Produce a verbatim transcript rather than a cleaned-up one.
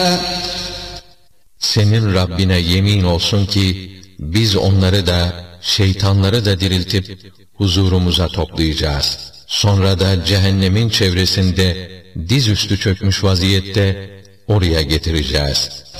Senin Rabbine yemin olsun ki biz onları da şeytanları da diriltip huzurumuza toplayacağız. Sonra da cehennemin çevresinde dizüstü çökmüş vaziyette oraya getireceğiz.